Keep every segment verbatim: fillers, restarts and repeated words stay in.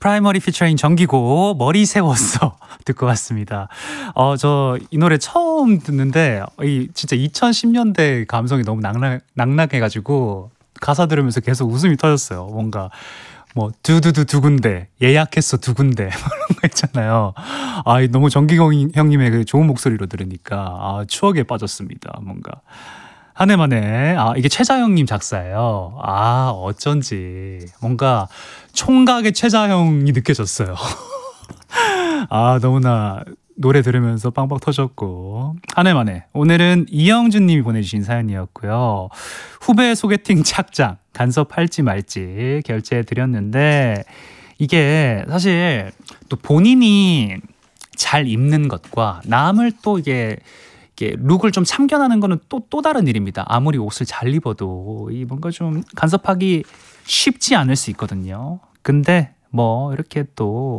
프라이머리 피처링 정기고 머리 세웠어 듣고 왔습니다. 어, 저 이 노래 처음 듣는데 이 진짜 이천십 년대 감성이 너무 낙낙, 낙낙해가지고 가사 들으면서 계속 웃음이 터졌어요. 뭔가 뭐 두두두 두 군데 예약했어 두 군데 그런 거 있잖아요. 아, 너무 정기경 형님의 그 좋은 목소리로 들으니까 아, 추억에 빠졌습니다. 뭔가 한 해만에. 아, 이게 최자영님 작사예요. 아, 어쩐지 뭔가 총각의 최자영이 느껴졌어요. 아, 너무나 노래 들으면서 빵빵 터졌고. 한 해만에 오늘은 이영준님이 보내주신 사연이었고요. 후배 소개팅 착장 간섭할지 말지 결제해 드렸는데, 이게 사실 또 본인이 잘 입는 것과 남을 또 이게 이게 룩을 좀 참견하는 거는 또, 또 다른 일입니다. 아무리 옷을 잘 입어도 이 뭔가 좀 간섭하기 쉽지 않을 수 있거든요. 근데 뭐 이렇게 또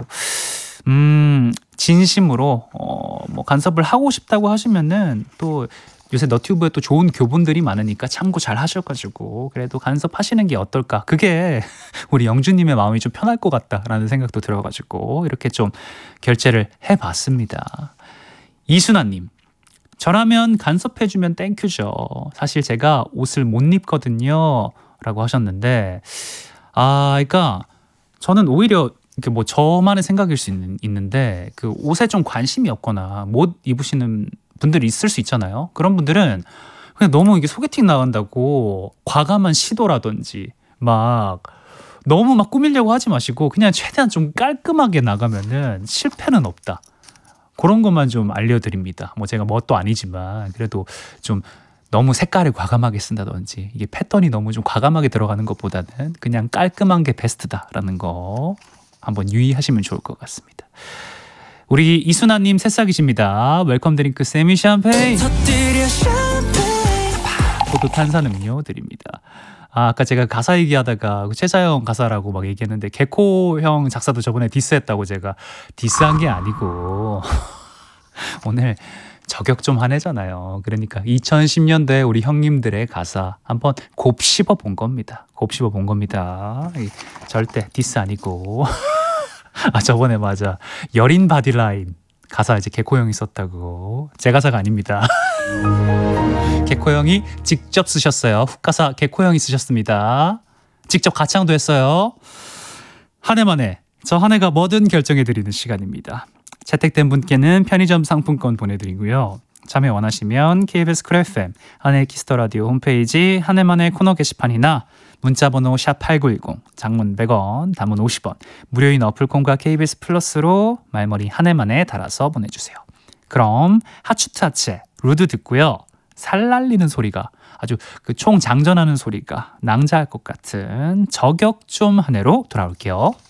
음, 진심으로 어, 뭐 간섭을 하고 싶다고 하시면은 또 요새 너튜브에 또 좋은 교본들이 많으니까 참고 잘 하셔가지고 그래도 간섭하시는 게 어떨까. 그게 우리 영주님의 마음이 좀 편할 것 같다라는 생각도 들어가지고 이렇게 좀 결제를 해봤습니다. 이순아님, 저라면 간섭해주면 땡큐죠. 사실 제가 옷을 못 입거든요 라고 하셨는데, 아, 그러니까 저는 오히려 이렇게 뭐 저만의 생각일 수 있는, 있는데 그 옷에 좀 관심이 없거나 못 입으시는 분들이 있을 수 있잖아요. 그런 분들은 그냥 너무 이게 소개팅 나간다고 과감한 시도라든지 막 너무 막 꾸미려고 하지 마시고 그냥 최대한 좀 깔끔하게 나가면은 실패는 없다. 그런 것만 좀 알려드립니다. 뭐 제가 뭣도 아니지만 그래도 좀 너무 색깔을 과감하게 쓴다든지 이게 패턴이 너무 좀 과감하게 들어가는 것보다는 그냥 깔끔한 게 베스트다라는 거 한번 유의하시면 좋을 것 같습니다. 우리 이순아님 새싹이십니다. 웰컴 드링크 세미 샴페인 포도 탄산음료 드립니다. 아, 아까 제가 가사 얘기하다가 최자영 가사라고 막 얘기했는데 개코 형 작사도 저번에 디스했다고 제가 디스한 게 아니고 오늘 저격 좀 하네잖아요. 그러니까 이천십 년대 우리 형님들의 가사 한번 곱씹어 본 겁니다. 곱씹어 본 겁니다. 절대 디스 아니고 아, 저번에 맞아 여린 바디라인 가사 이제 개코 형이 썼다고. 제 가사가 아닙니다. 개코 형이 직접 쓰셨어요. 훅가사 개코 형이 쓰셨습니다. 직접 가창도 했어요. 한 해만에 저 한 해가 뭐든 결정해드리는 시간입니다. 채택된 분께는 편의점 상품권 보내드리고요. 참여 원하시면 케이비에스 쿨 에프엠 한해 키스터라디오 홈페이지 한 해만의 코너 게시판이나 문자번호 샵 팔구일공, 장문 백 원, 단문 오십 원, 무료인 어플콘과 케이비에스 플러스로 말머리 한 해만에 달아서 보내주세요. 그럼 하추트 하체 루드 듣고요. 살 날리는 소리가 아주 그 총 장전하는 소리가 낭자할 것 같은 저격 좀 한 해로 돌아올게요.